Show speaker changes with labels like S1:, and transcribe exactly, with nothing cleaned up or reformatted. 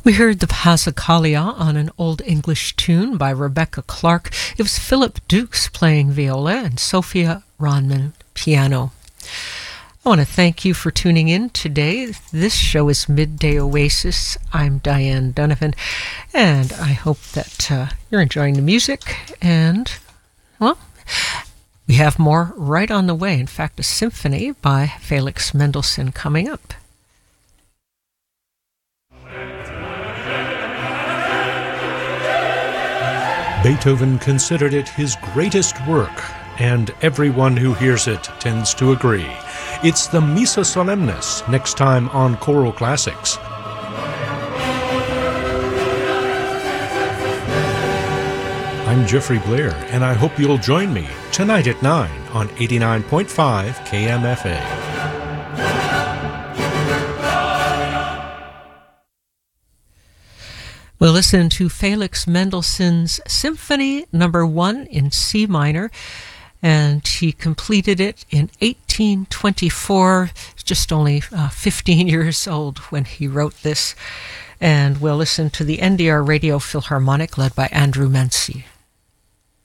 S1: We heard the Passacaglia on an Old English tune by Rebecca Clark. It was Philip Dukes playing viola and Sophia Ronman piano. I want to thank you for tuning in today. This show is Midday Oasis. I'm Diane Donovan, and I hope that uh, you're enjoying the music. And, well, we have more right on the way. In fact, a symphony by Felix Mendelssohn coming up.
S2: Beethoven considered it his greatest work, and everyone who hears it tends to agree. It's the Missa Solemnis, next time on Choral Classics. I'm Jeffrey Blair, and I hope you'll join me tonight at nine on eighty-nine point five K M F A.
S1: We'll listen to Felix Mendelssohn's Symphony Number One in C minor, and he completed it in eighteen twenty-four, just only uh, fifteen years old when he wrote this. And we'll listen to the N D R Radio Philharmonic led by Andrew Mancy.